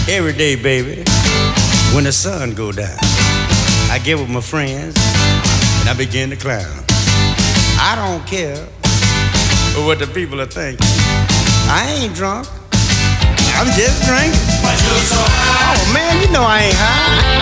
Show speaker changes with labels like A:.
A: Every day, baby, when the sun go down, I get with my friends and I begin to clown. I don't care what the people are thinking. I ain't drunk. I'm just drinking. Oh man, you know I ain't high.